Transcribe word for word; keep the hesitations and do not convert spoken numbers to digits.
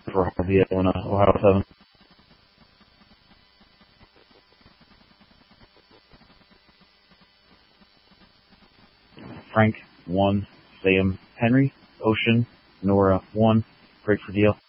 for Harvey in uh, Ohio seven. Frank, one. Sam, Henry, Ocean, Nora, one. Great for deal.